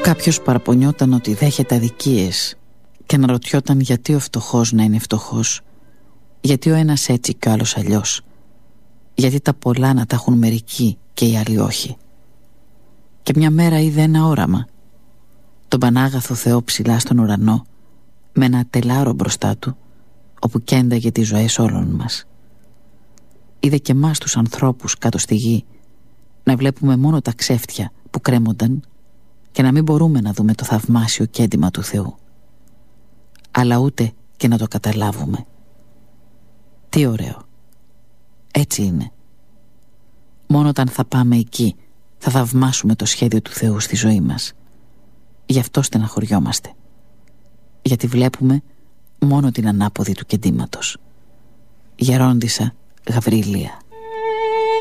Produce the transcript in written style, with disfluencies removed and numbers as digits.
Κάποιος παραπονιόταν ότι δέχεται αδικίες και αναρωτιόταν γιατί ο φτωχός να είναι φτωχός, γιατί ο ένας έτσι και ο άλλος αλλιώς, γιατί τα πολλά να τα έχουν μερικοί και οι άλλοι όχι. Και μια μέρα είδε ένα όραμα, τον Πανάγαθο Θεό ψηλά στον ουρανό, με ένα τελάρο μπροστά του, όπου κένταγε τις ζωές όλων μας. Είδε και εμάς τους ανθρώπους κάτω στη γη να βλέπουμε μόνο τα ξέφτια που κρέμονταν και να μην μπορούμε να δούμε το θαυμάσιο κέντημα του Θεού, αλλά ούτε και να το καταλάβουμε. Τι ωραίο. Έτσι είναι. Μόνο όταν θα πάμε εκεί θα θαυμάσουμε το σχέδιο του Θεού στη ζωή μας. Γι' αυτό στεναχωριόμαστε, γιατί βλέπουμε μόνο την ανάποδη του κεντήματος. Γερόντισσα Γαβρίλια.